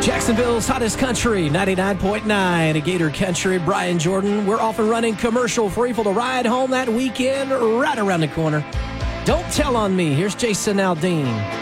Jacksonville's hottest country, 99.9 at Gator Country. Brian Jordan, we're off and running commercial-free for the ride home that weekend right around the corner. Don't tell on me. Here's Jason Aldean.